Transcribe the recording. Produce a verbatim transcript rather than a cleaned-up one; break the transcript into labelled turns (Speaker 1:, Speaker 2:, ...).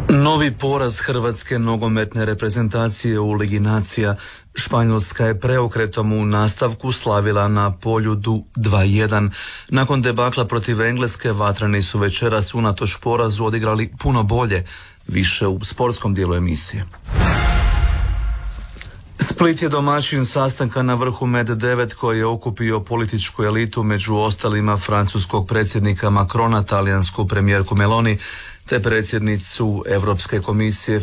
Speaker 1: Novi poraz hrvatske nogometne reprezentacije u Ligi nacija. Španjolska je preokretom u nastavku slavila na Poljudu dva jedan. Nakon debakla protiv Engleske, vatreni su večeras unatoč porazu odigrali puno bolje, više u sportskom dijelu emisije. Split je domaćin sastanka na vrhu Med devet koji je okupio političku elitu, među ostalima francuskog predsjednika Macrona, talijansku premijerku Meloni te predsjednicu Europske komisije